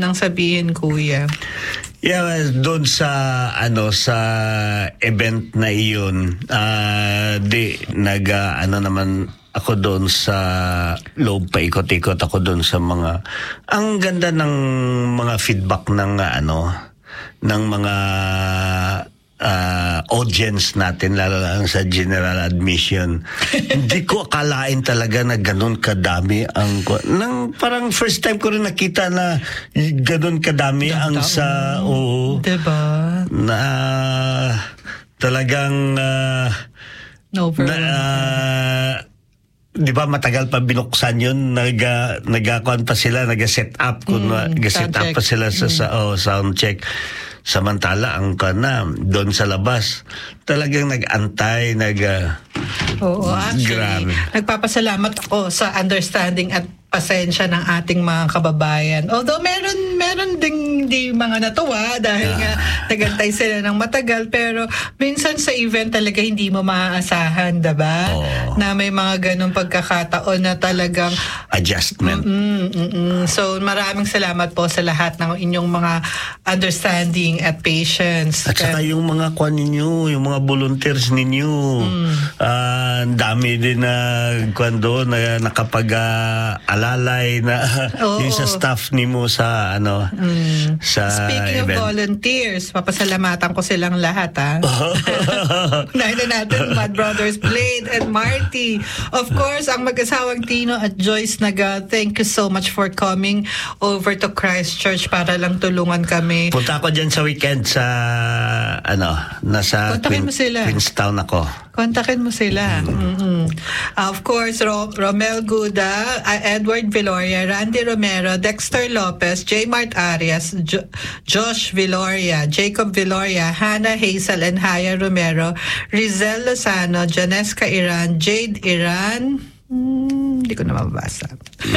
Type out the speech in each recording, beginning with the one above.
nang sabihin, Kuya? Yeah, doon sa sa event na iyon, naman ako doon sa loob, paikot-ikot ako doon sa mga, ang ganda ng mga feedback ng ng mga audience natin, lalo lang sa general admission. Hindi ko akalain talaga na ganun kadami parang first time ko rin nakita na ganun kadami ang sa diba? Na talagang di ba matagal pa binuksan yun, nagakuan pa sila, nag-set up pa sila sa sound check. Samantala ang doon sa labas talagang nag-antay, actually, grabe. Nagpapasalamat ako sa understanding at pasensya ng ating mga kababayan. Although meron ding di mga natuwa dahil nga nagantay sila ng matagal, pero minsan sa event talaga hindi mo maaasahan, diba? Na may mga ganong pagkakataon na talagang adjustment. So maraming salamat po sa lahat ng inyong mga understanding at patience. At saka yung mga ninyo, yung mga volunteers ninyo, dami din na na nakapag-alalay na yung sa staff nimo sa sa Speaking event. Of volunteers, papasalamatan ko silang lahat, Dahil natin Mad Brothers Blade and Marty. Of course, ang mag-asawang Tino at Joyce Nagal, thank you so much for coming over to Christchurch para lang tulungan kami. Punta ako dyan sa weekend sa nasa Queenstown ako. Kontakin mo sila. Of course, Romel Guda, Edward Viloria, Randy Romero, Dexter Lopez, J. Mart Arias, Josh Viloria, Jacob Viloria, Hannah Hazel and Haya Romero, Rizel Lozano, Janesca Iran, Jade Iran, hindi ko na mababasa.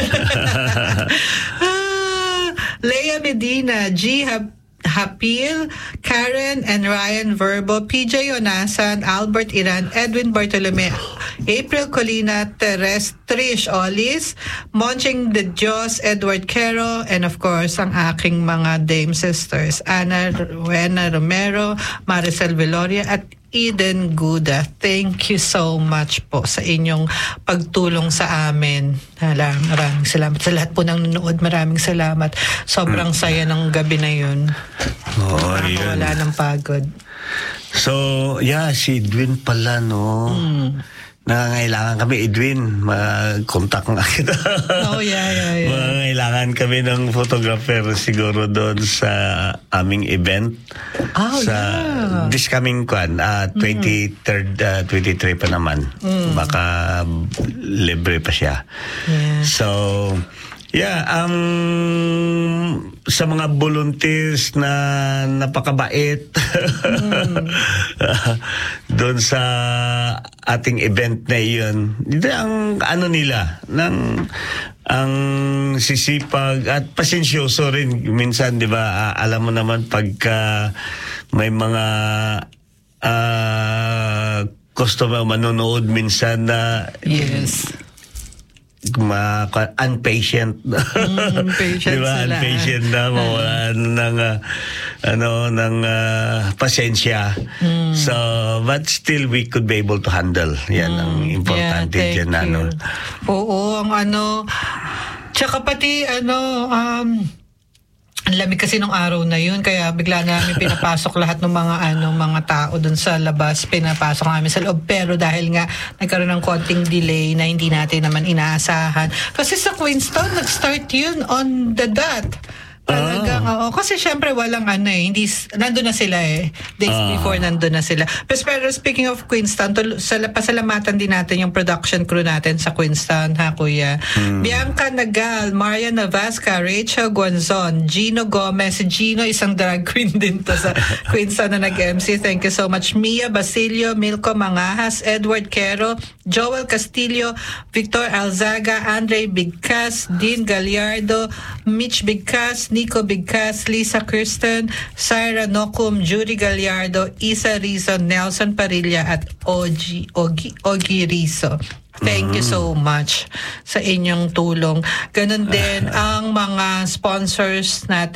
Leia Medina, G. Hapil, Karen and Ryan Verbo, PJ Yonasan, Albert Iran, Edwin Bartolome, April Colina, Trish Olis, Monching de Dios, Edward Quero, and of course, ang aking mga Dame sisters, Ana Rowena Romero, Maricel Viloria, at Eden Guda. Thank you so much po sa inyong pagtulong sa amin. Maraming salamat sa lahat po ng nanonood. Maraming salamat. Sobrang saya ng gabi na yun. Wala ng pagod. So, si Edwin pala, nangangailangan kami, Edwin, mag-contact nga kita. Yeah. Mangangailangan kami ng photographer siguro doon sa aming event. This coming 23rd, 23 pa naman. Baka libre pa siya. Yeah. So, sa mga volunteers na napakabait doon sa ating event na iyon, ang nila ang sisipag at pasensyoso rin minsan, di ba? Alam mo naman pagka may mga customer manonood minsan na unpatient. Diba? Unpatient na mawalan ng pasensya. So, but still we could be able to handle. Yan ang importante dyan. Oo, tsaka pati ang lamig kasi nung araw na yun, kaya bigla namin pinapasok lahat ng mga tao dun sa labas, pinapasok namin sa loob. Pero dahil nga nagkaroon ng konting delay na hindi natin naman inaasahan. Kasi sa Queenstown, nag-start yun on the dot. Talagang, kasi syempre walang hindi, nandun na sila days before nandun na sila. Pero speaking of Queenstown, pasalamatan din natin yung production crew natin sa Queenstown, Kuya. Bianca Nagal, Maria Navasca, Rachel Guanzon, Gino Gomez. Gino, isang drag queen din to sa Queenstown na nag-MC. Thank you so much. Mia Basilio, Milko Mangahas, Edward Quero, Joel Castillo, Victor Alzaga, Andre Bigcas, Dean Gallardo, Mitch Bigcas, Nico Bigcas, Lisa Kirsten, Syra Nocum, Judy Gallardo, Isa Rizzo, Nelson Parilla at Ogi Rizzo. Thank you so much sa inyong tulong. Ganon din ang mga sponsors natin.